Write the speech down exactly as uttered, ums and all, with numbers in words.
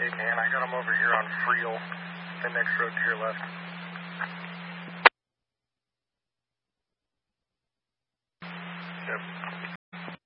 Hey, man, I got him over here on Friel, the next road to your left. Yep.